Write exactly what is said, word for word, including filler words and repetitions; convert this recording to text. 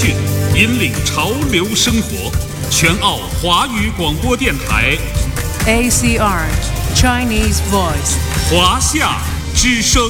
讯，引领潮流生活。全澳华语广播电台 A C R Chinese Voice 华夏之声。